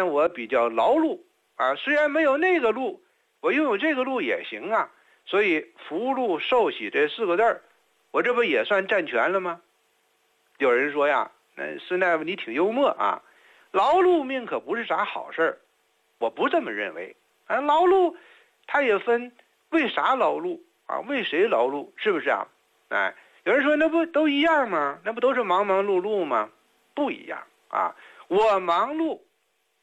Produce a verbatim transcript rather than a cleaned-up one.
我比较劳碌啊，虽然没有那个禄，我拥有这个禄也行啊。所以福禄寿喜这四个字儿，我这不也算占全了吗？有人说呀，那孙大夫你挺幽默啊，劳碌命可不是啥好事儿。我不这么认为啊，劳碌它也分为啥劳碌啊，为谁劳碌，是不是啊？哎，有人说那不都一样吗？那不都是忙忙碌碌吗？不一样啊！我忙碌